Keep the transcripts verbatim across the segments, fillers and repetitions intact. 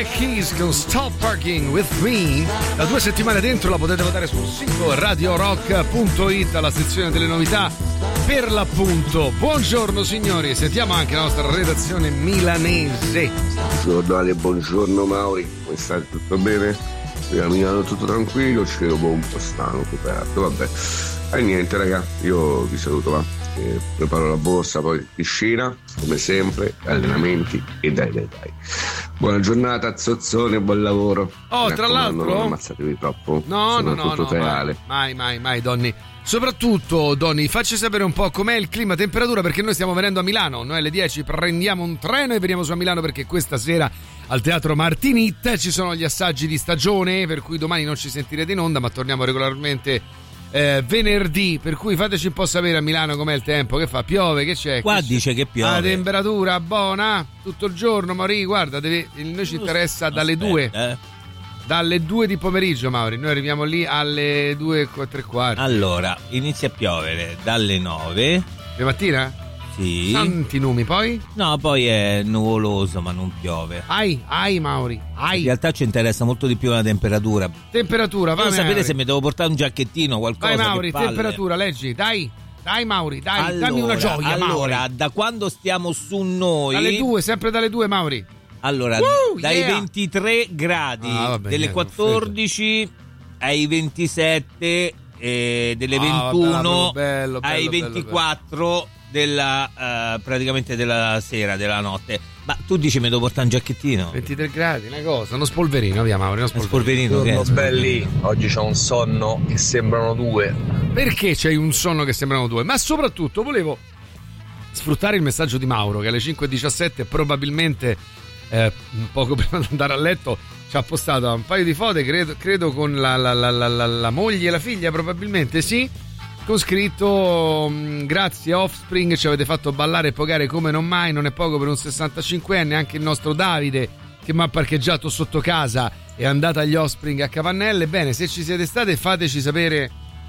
Black Keys con Stop Parking With Me. Da due settimane dentro la potete votare sul sito radio rock punto it alla sezione delle novità per l'appunto. Buongiorno signori, sentiamo anche la nostra redazione milanese. Buongiorno Ale, buongiorno Mauri, come stai? Tutto bene? A Milano tutto tranquillo, ci vedo un po' stanco, coperto, vabbè. E niente raga, io vi saluto, va. Eh, preparo la borsa, poi piscina, come sempre, allenamenti e dai dai dai. Buona giornata, zozzone, buon lavoro. Oh, tra l'altro, non ammazzatevi troppo. No, no, no, no, mai, mai, mai, mai, Donny. Soprattutto, Donny, facci sapere un po' com'è il clima, temperatura, perché noi stiamo venendo a Milano. Noi alle dieci prendiamo un treno e veniamo su a Milano perché questa sera al Teatro Martinit ci sono gli assaggi di stagione, per cui domani non ci sentirete in onda, ma torniamo regolarmente Eh, venerdì, per cui fateci un po' sapere a Milano com'è il tempo, che fa, piove, che c'è? Qua che dice c'è? che piove. La temperatura buona tutto il giorno, Mauri, guarda, deve, noi ci interessa dalle due eh. dalle due di pomeriggio, Mauri, noi arriviamo lì alle due e tre quarti. Allora, inizia a piovere dalle nove di mattina? Sì. Tanti numi, poi? No, poi è nuvoloso, ma non piove. Ai, ai Mauri, ai. In realtà ci interessa molto di più la temperatura. Temperatura, vai. Voglio sapere Mauri. se mi devo portare un giacchettino, qualcosa. Vai Mauri, che palle. temperatura, leggi, dai. Dai Mauri, dai, allora, dammi una gioia, allora, Mauri. da quando stiamo su noi? Dalle due, sempre dalle due, Mauri. Allora, Woo, dai yeah. ventitré gradi, ah, vabbè, delle niente, quattordici ai ventisette, eh, delle ah, ventuno vabbè, bello, bello, ai bello, ventiquattro bello. della uh, praticamente della sera, della notte. Ma tu dici mi devo portare un giacchettino? ventitré gradi, una cosa, uno spolverino, via Mauri, uno spolverino. spolverino Buongiorno belli, oggi c'ho un sonno che sembrano due. Perché c'hai un sonno che sembrano due? Ma soprattutto volevo sfruttare il messaggio di Mauro che alle cinque e diciassette probabilmente eh, poco prima di andare a letto ci ha postato un paio di foto, credo, credo con la, la, la, la, la, la moglie e la figlia, probabilmente sì, con scritto grazie Offspring, ci avete fatto ballare e pogare come non mai, non è poco per un sessantacinquenne. Anche il nostro Davide che mi ha parcheggiato sotto casa è andato agli Offspring a Capannelle. Bene, se ci siete state fateci sapere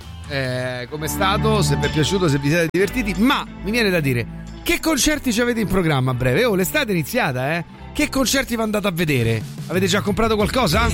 eh, com'è stato, se vi è piaciuto, se vi siete divertiti. Ma mi viene da dire, che concerti ci avete in programma a breve? Oh, l'estate è iniziata, eh? Che concerti vi andate a vedere? Avete già comprato qualcosa?